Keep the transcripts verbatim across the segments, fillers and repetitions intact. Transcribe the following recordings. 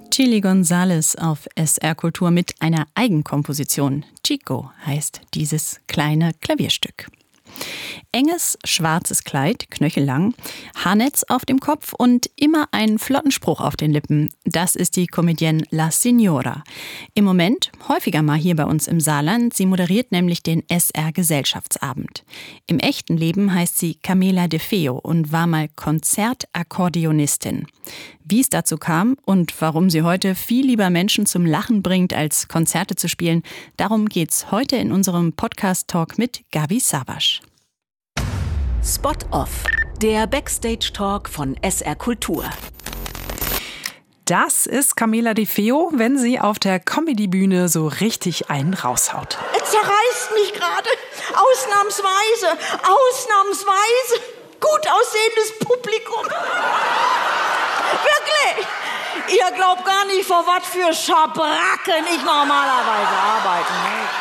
Chili González auf S R Kultur mit einer Eigenkomposition. Chico heißt dieses kleine Klavierstück. Enges, schwarzes Kleid, knöchellang, Haarnetz auf dem Kopf und immer einen flotten Spruch auf den Lippen. Das ist die Comedienne La Signora. Im Moment häufiger mal hier bei uns im Saarland. Sie moderiert nämlich den S R-Gesellschaftsabend. Im echten Leben heißt sie Camela de Feo und war mal Konzertakkordeonistin. Wie es dazu kam und warum sie heute viel lieber Menschen zum Lachen bringt, als Konzerte zu spielen, darum geht's heute in unserem Podcast-Talk mit Gabi Savasch. Spot Off, der Backstage-Talk von S R Kultur. Das ist Camela de Feo, wenn sie auf der Comedy-Bühne so richtig einen raushaut. Es zerreißt mich gerade. Ausnahmsweise, ausnahmsweise. Gut aussehendes Publikum. Wirklich. Ihr glaubt gar nicht, vor was für Schabracken ich normalerweise arbeite.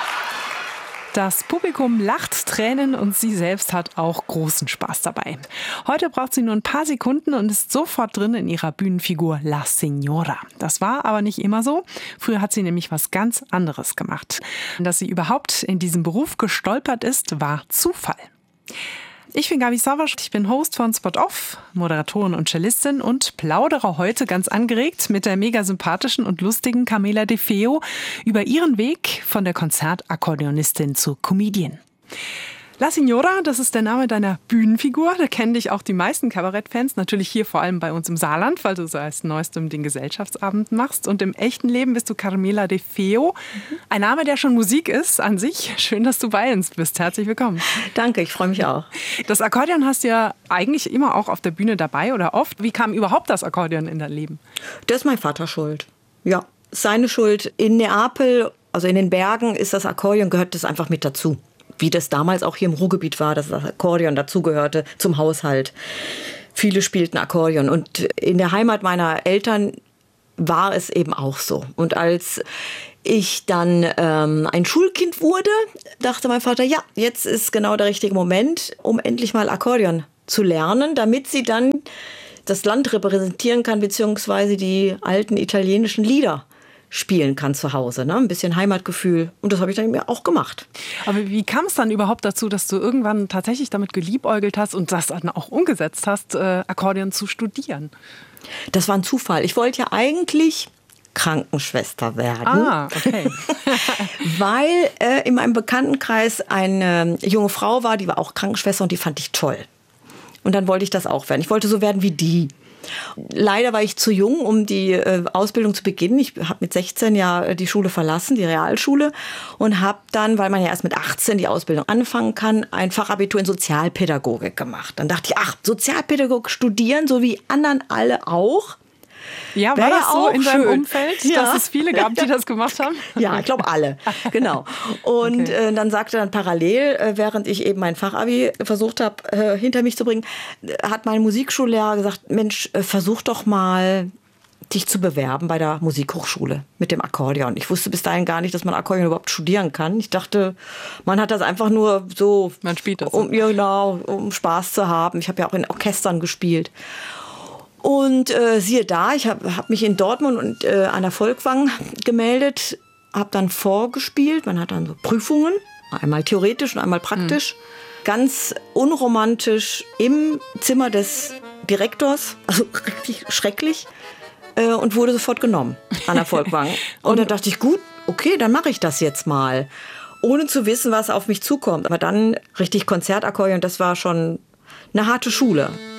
Das Publikum lacht Tränen und sie selbst hat auch großen Spaß dabei. Heute braucht sie nur ein paar Sekunden und ist sofort drin in ihrer Bühnenfigur La Signora. Das war aber nicht immer so. Früher hat sie nämlich was ganz anderes gemacht. Dass sie überhaupt in diesem Beruf gestolpert ist, war Zufall. Ich bin Gabi Savasch, ich bin Host von Spot Off, Moderatorin und Cellistin und plaudere heute ganz angeregt mit der mega sympathischen und lustigen Camela de Feo über ihren Weg von der Konzertakkordeonistin zur Comedian. La Signora, das ist der Name deiner Bühnenfigur. Da kennen dich auch die meisten Kabarettfans. Natürlich hier vor allem bei uns im Saarland, weil du seit neuestem den Gesellschaftsabend machst. Und im echten Leben bist du Camela de Feo. Mhm. Ein Name, der schon Musik ist an sich. Schön, dass du bei uns bist. Herzlich willkommen. Danke, ich freue mich auch. Das Akkordeon hast du ja eigentlich immer auch auf der Bühne dabei oder oft. Wie kam überhaupt das Akkordeon in dein Leben? Das ist mein Vater schuld. Ja, seine Schuld. In Neapel, also in den Bergen, ist das Akkordeon, gehört das einfach mit dazu. Wie das damals auch hier im Ruhrgebiet war, dass das Akkordeon dazugehörte zum Haushalt. Viele spielten Akkordeon. Und in der Heimat meiner Eltern war es eben auch so. Und als ich dann ähm, ein Schulkind wurde, dachte mein Vater, ja, jetzt ist genau der richtige Moment, um endlich mal Akkordeon zu lernen, damit sie dann das Land repräsentieren kann, beziehungsweise die alten italienischen Lieder spielen kann zu Hause, ne? Ein bisschen Heimatgefühl. Und das habe ich dann mir auch gemacht. Aber wie kam es dann überhaupt dazu, dass du irgendwann tatsächlich damit geliebäugelt hast und das dann auch umgesetzt hast, äh, Akkordeon zu studieren? Das war ein Zufall. Ich wollte ja eigentlich Krankenschwester werden. Ah, okay. Weil äh, in meinem Bekanntenkreis eine junge Frau war, die war auch Krankenschwester und die fand ich toll. Und dann wollte ich das auch werden. Ich wollte so werden wie die. Leider war ich zu jung, um die äh, Ausbildung zu beginnen. Ich habe mit sechzehn ja die Schule verlassen, die Realschule, und habe dann, weil man ja erst mit achtzehn die Ausbildung anfangen kann, ein Fachabitur in Sozialpädagogik gemacht. Dann dachte ich, ach, Sozialpädagogik studieren, so wie anderen alle auch. Ja, war das so in deinem schön. Umfeld, Ja. dass es viele gab, die das gemacht haben? Ja, ich glaube alle. Genau. Und Okay. äh, dann sagte dann parallel, äh, während ich eben mein Fachabi versucht habe, äh, hinter mich zu bringen, äh, hat mein Musikschullehrer gesagt, Mensch, äh, versuch doch mal, dich zu bewerben bei der Musikhochschule mit dem Akkordeon. Ich wusste bis dahin gar nicht, dass man Akkordeon überhaupt studieren kann. Ich dachte, man hat das einfach nur so, Man spielt das. um, ja, genau, um Spaß zu haben. Ich habe ja auch in Orchestern gespielt. Und äh, siehe da, ich habe hab mich in Dortmund und äh, an der Volkwang gemeldet, habe dann vorgespielt. Man hat dann so Prüfungen, einmal theoretisch und einmal praktisch. Mhm. Ganz unromantisch im Zimmer des Direktors, also richtig schrecklich, äh, und wurde sofort genommen an der Volkwang. Und dann dachte ich, gut, okay, dann mache ich das jetzt mal, ohne zu wissen, was auf mich zukommt. Aber dann richtig Konzertakkordeon, das war schon eine harte Schule.